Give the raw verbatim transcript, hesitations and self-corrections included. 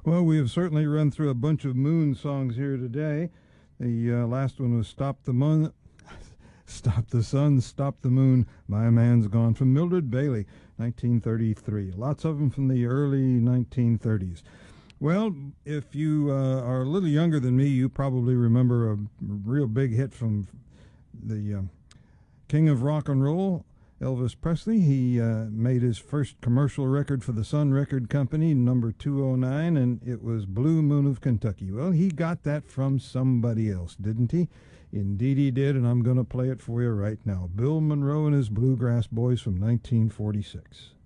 Well, we have certainly run through a bunch of Moon songs here today. The uh, last one was Stop the Moon. Stop the Sun, Stop the Moon, My Man's Gone, from Mildred Bailey, nineteen thirty-three. Lots of them from the early nineteen thirties. Well, if you uh, are a little younger than me, you probably remember a real big hit from the uh, King of Rock and Roll, Elvis Presley. He uh, made his first commercial record for the Sun Record Company, number two oh nine, and it was Blue Moon of Kentucky. Well, he got that from somebody else, didn't he? Indeed he did, and I'm going to play it for you right now. Bill Monroe and his Bluegrass Boys from nineteen forty-six.